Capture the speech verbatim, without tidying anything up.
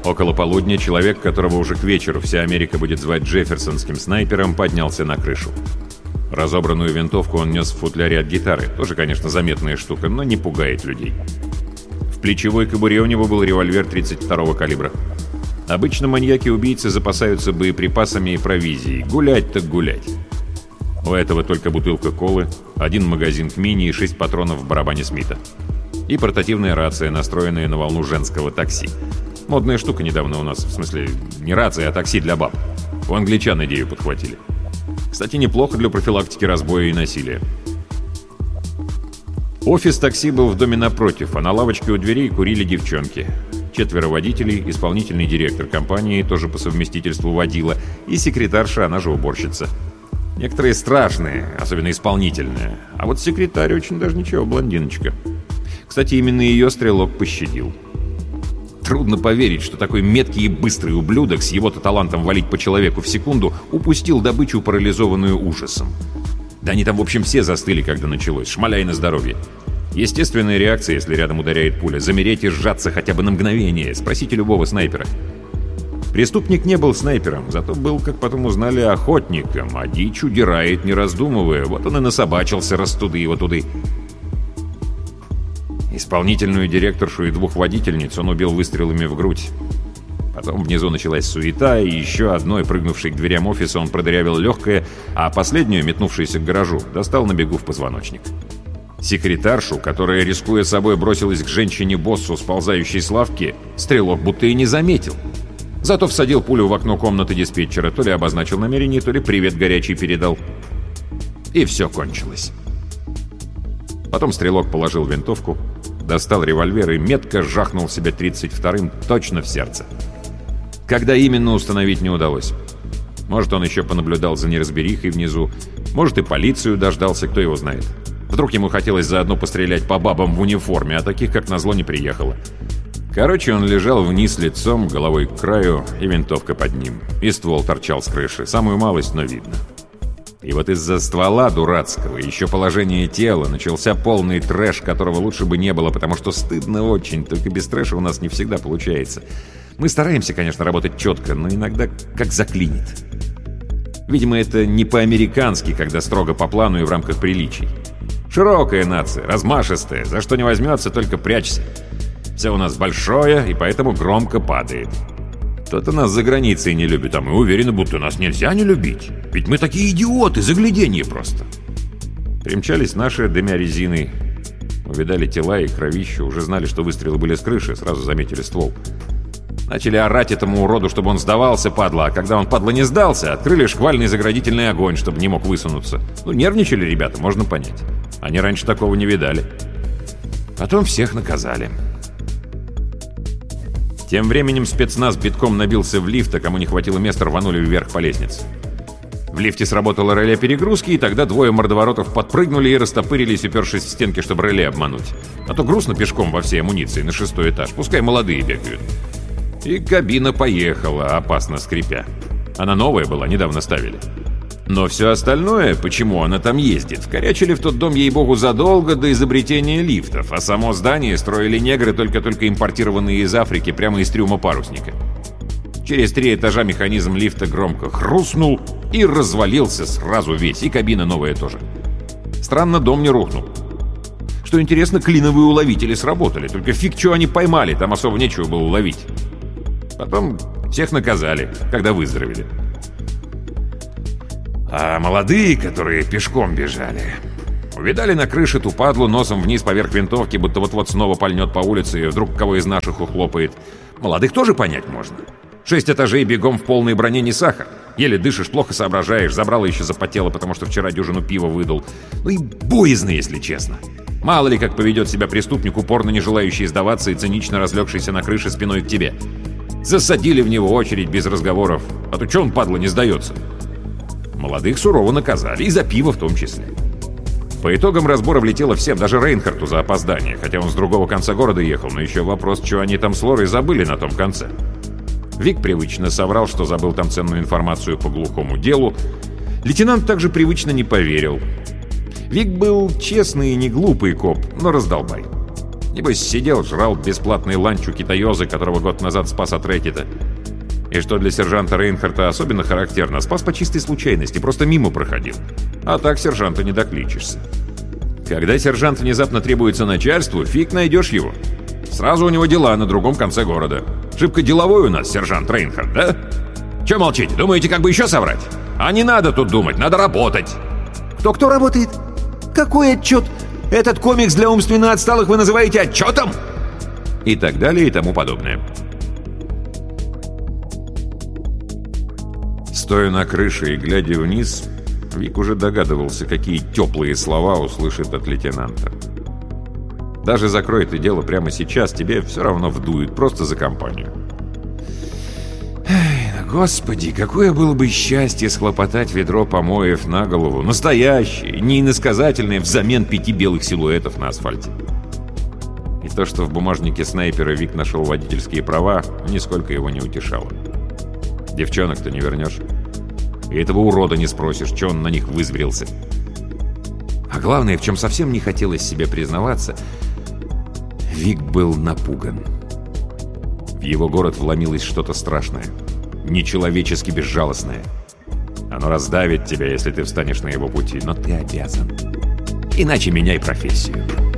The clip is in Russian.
Около полудня человек, которого уже к вечеру вся Америка будет звать Джефферсонским снайпером, поднялся на крышу. Разобранную винтовку он нес в футляре от гитары. Тоже, конечно, заметная штука, но не пугает людей. В плечевой кобуре у него был револьвер тридцать второго калибра. Обычно маньяки-убийцы запасаются боеприпасами и провизией. Гулять так гулять. У этого только бутылка колы, один магазин к мини и шесть патронов в барабане Смита. И портативная рация, настроенная на волну женского такси. Модная штука недавно у нас, в смысле, не рация, а такси для баб. У англичан идею подхватили. Кстати, неплохо для профилактики разбоя и насилия. Офис такси был в доме напротив, а на лавочке у дверей курили девчонки. Четверо водителей, исполнительный директор компании, тоже по совместительству водила, и секретарша, она же уборщица. Некоторые страшные, особенно исполнительные. А вот секретарь очень даже ничего, блондиночка. Кстати, именно ее Стрелок пощадил. Трудно поверить, что такой меткий и быстрый ублюдок с его-то талантом валить по человеку в секунду упустил добычу, парализованную ужасом. Да они там, в общем, все застыли, когда началось, шмаляй на здоровье. Естественная реакция, если рядом ударяет пуля, замереть и сжаться хотя бы на мгновение. Спросите любого снайпера. Преступник не был снайпером, зато был, как потом узнали, охотником, а дичь удирает, не раздумывая. Вот он и насобачился раз туды и вот туды. Исполнительную директоршу и двух водительниц он убил выстрелами в грудь. Потом внизу началась суета, и еще одной, прыгнувшей к дверям офиса, он продырявил легкое, а последнюю, метнувшуюся к гаражу, достал на бегу в позвоночник. Секретаршу, которая, рискуя собой, бросилась к женщине-боссу, сползающей с лавки, Стрелок будто и не заметил. Зато всадил пулю в окно комнаты диспетчера, то ли обозначил намерение, то ли привет горячий передал. И все кончилось. Потом Стрелок положил винтовку, достал револьвер и метко жахнул себя тридцать вторым точно в сердце. Когда именно, установить не удалось. Может, он еще понаблюдал за неразберихой внизу, может, и полицию дождался, кто его знает. Вдруг ему хотелось заодно пострелять по бабам в униформе, а таких, как назло, не приехало. Короче, он лежал вниз лицом, головой к краю, и винтовка под ним. И ствол торчал с крыши, самую малость, но видно. И вот из-за ствола дурацкого, еще положение тела, начался полный трэш, которого лучше бы не было, потому что стыдно очень, только без трэша у нас не всегда получается. Мы стараемся, конечно, работать четко, но иногда как заклинит. Видимо, это не по-американски, когда строго по плану и в рамках приличий. Широкая нация, размашистая, за что не возьмется, только прячься. Все у нас большое, и поэтому громко падает. Кто-то нас за границей не любит, а мы уверены, будто нас нельзя не любить. Ведь мы такие идиоты, загляденье просто. Примчались наши, дымя резиной. Увидали тела и кровищу, уже знали, что выстрелы были с крыши, сразу заметили ствол. Начали орать этому уроду, чтобы он сдавался, падла, а когда он, падла, не сдался, открыли шквальный заградительный огонь, чтобы не мог высунуться. Ну, нервничали ребята, можно понять. Они раньше такого не видали. Потом всех наказали. Тем временем спецназ битком набился в лифт, а кому не хватило места, рванули вверх по лестнице. В лифте сработало реле перегрузки, и тогда двое мордоворотов подпрыгнули и растопырились, упершись в стенки, чтобы реле обмануть. А то грустно пешком во всей амуниции на шестой этаж, пускай молодые бегают. И кабина поехала, опасно скрипя. Она новая была, недавно ставили. Но все остальное, почему она там ездит, вкорячили в тот дом, ей-богу, задолго до изобретения лифтов, а само здание строили негры, только-только импортированные из Африки, прямо из трюма парусника. Через три этажа механизм лифта громко хрустнул и развалился сразу весь, и кабина новая тоже. Странно, дом не рухнул. Что интересно, клиновые уловители сработали, только фиг чего они поймали, там особо нечего было ловить. Потом всех наказали, когда выздоровели. А молодые, которые пешком бежали, увидали на крыше ту падлу носом вниз поверх винтовки, будто вот-вот снова пальнет по улице и вдруг кого из наших ухлопает. Молодых тоже понять можно. Шесть этажей бегом в полной броне не сахар. Еле дышишь, плохо соображаешь, забрало еще запотело, потому что вчера дюжину пива выдал. Ну и боязно, если честно. Мало ли как поведет себя преступник, упорно не желающий сдаваться и цинично разлегшийся на крыше спиной к тебе. Засадили в него очередь без разговоров. А то че он, падла, не сдается? Молодых сурово наказали, и за пиво в том числе. По итогам разбора влетело всем, даже Рейнхарту за опоздание, хотя он с другого конца города ехал, но еще вопрос, что они там с Лорой забыли на том конце. Вик привычно соврал, что забыл там ценную информацию по глухому делу. Лейтенант также привычно не поверил. Вик был честный и не глупый коп, но раздолбай. Небось, сидел, жрал бесплатный ланч у китаёза, которого год назад спас от рэкета. И что для сержанта Рейнхарта особенно характерно, спас по чистой случайности, просто мимо проходил. А так сержанта не докличешься. Когда сержант внезапно требуется начальству, фиг найдешь его. Сразу у него дела на другом конце города. Шибко деловой у нас сержант Рейнхарт, да? Че молчите? Думаете, как бы еще соврать? А не надо тут думать, надо работать. Кто-кто работает? Какой отчет? Этот комикс для умственно отсталых вы называете отчетом? И так далее, и тому подобное. Стоя на крыше и глядя вниз, Вик уже догадывался, какие теплые слова услышит от лейтенанта. Даже закрой ты дело прямо сейчас, тебе все равно вдуют, просто за компанию. Эх, господи, какое было бы счастье схлопотать ведро помоев на голову, настоящее, не иносказательное, взамен пяти белых силуэтов на асфальте. И то, что в бумажнике снайпера Вик нашел водительские права, нисколько его не утешало. Девчонок-то не вернешь. И этого урода не спросишь, что он на них вызверился. А главное, в чем совсем не хотелось себе признаваться, Вик был напуган. В его город вломилось что-то страшное, нечеловечески безжалостное. Оно раздавит тебя, если ты встанешь на его пути, но ты обязан. Иначе меняй профессию.